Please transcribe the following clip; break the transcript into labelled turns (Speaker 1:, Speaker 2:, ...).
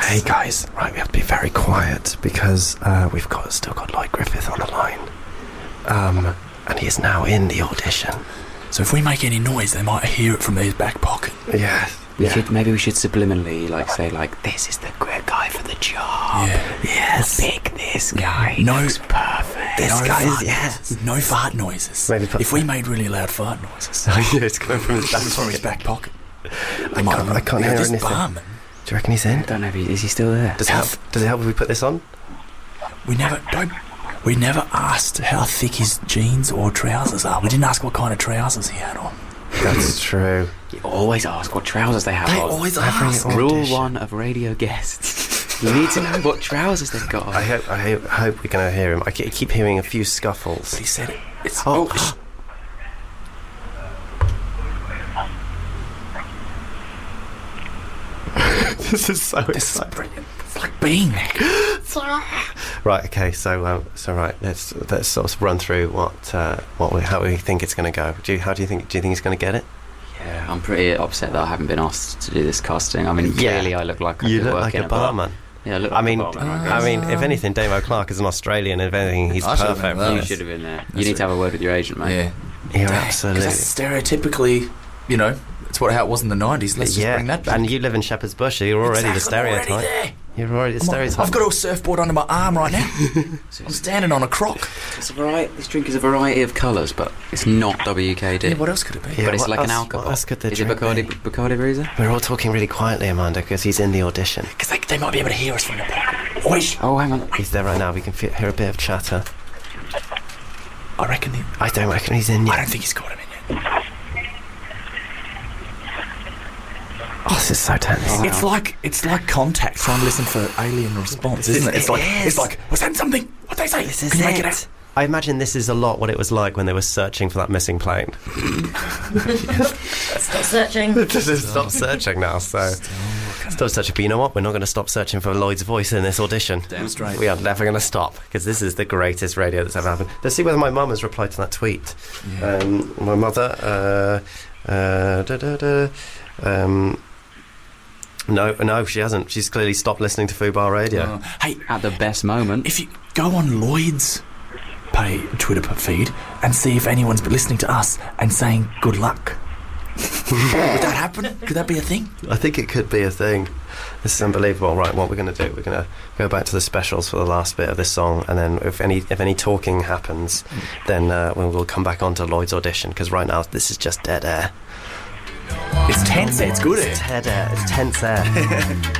Speaker 1: Hey guys, right, we have to be very quiet because we've still got Lloyd Griffith on the line. And he is now in the audition.
Speaker 2: So if we make any noise, they might hear it from his back pocket.
Speaker 1: Yeah.
Speaker 3: Maybe we should subliminally say this is the great guy for the job.
Speaker 2: Yeah.
Speaker 3: Yes. Pick this guy. Looks perfect.
Speaker 1: This guy is,
Speaker 2: No fart noises.
Speaker 1: Maybe
Speaker 2: if we made really loud fart noises.
Speaker 1: Yeah, it's coming from his back
Speaker 2: pocket.
Speaker 1: I can't hear anything.
Speaker 2: Barman.
Speaker 1: Do you reckon he's in?
Speaker 3: I don't know. Is he still there?
Speaker 1: Does it help if we put this on?
Speaker 2: We never asked how thick his jeans or trousers are. We didn't ask what kind of trousers he had on.
Speaker 1: That's true.
Speaker 3: You always ask what trousers they have on.
Speaker 2: They always ask.
Speaker 3: Rule 1 of radio guests. You need to know what trousers they've got on.
Speaker 1: I hope we're going to hear him. I keep hearing a few scuffles.
Speaker 2: But he said it. It's...
Speaker 1: This is so exciting.
Speaker 2: Brilliant. It's like being there.
Speaker 1: Right, okay, so right, let's sort of run through how we think it's going to go. Do you think he's going to get it?
Speaker 3: Yeah, I'm pretty upset that I haven't been asked to do this casting. I mean, clearly I look like
Speaker 1: you look like a barman.
Speaker 3: Yeah, I look like a barman.
Speaker 1: I mean, if anything, Damo Clark is an Australian. If anything, he's perfect.
Speaker 3: You should have been there. You need to have a word with your agent, mate.
Speaker 1: Yeah, absolutely.
Speaker 2: That's stereotypically, it's how it was in the 90s. Let's just bring that back.
Speaker 1: And you live in Shepherd's Bush, so you're already the stereotype. You're already the stereotype.
Speaker 2: I've got a surfboard under my arm right now. I'm standing on a croc.
Speaker 3: This drink is a variety of colours, but it's not WKD.
Speaker 2: Yeah, what else could it be?
Speaker 1: Yeah,
Speaker 3: but it's like an alcohol.
Speaker 1: What else could the
Speaker 3: is it Bacardi Breezer?
Speaker 1: We're all talking really quietly, Amanda, because he's in the audition.
Speaker 2: Because they might be able to hear us from the back.
Speaker 3: Oh, hang on.
Speaker 1: He's there right now. We can hear a bit of chatter.
Speaker 2: I reckon
Speaker 1: I don't reckon he's in yet.
Speaker 2: I don't think he's got him in yet.
Speaker 1: Oh, this is so tense.
Speaker 2: It's like Contact trying to listen for alien response, isn't it? It's like, was that something? What'd they say?
Speaker 1: This is
Speaker 2: Can you
Speaker 1: it.
Speaker 2: make it out?
Speaker 1: I imagine this is a lot what it was like when they were searching for that missing plane.
Speaker 4: Stop searching.
Speaker 1: Stop searching now, so... Stop searching, but you know what? We're not going to stop searching for Lloyd's voice in this audition.
Speaker 2: Damn straight.
Speaker 1: We are never going to stop, because this is the greatest radio that's ever happened. Let's see whether my mum has replied to that tweet.
Speaker 2: Yeah.
Speaker 1: My mother... No, she hasn't. She's clearly stopped listening to Fubar Radio.
Speaker 2: Hey,
Speaker 3: at the best moment.
Speaker 2: If you go on Lloyd's Twitter feed and see if anyone's been listening to us and saying good luck. Would that happen? Could that be a thing?
Speaker 1: I think it could be a thing. This is unbelievable. Right, what we're going to do, we're going to go back to the specials for the last bit of this song, and then if any talking happens, then we'll come back onto Lloyd's audition, because right now this is just dead air.
Speaker 2: It's tense air. It's good air.
Speaker 1: It's dead air. It's tense air.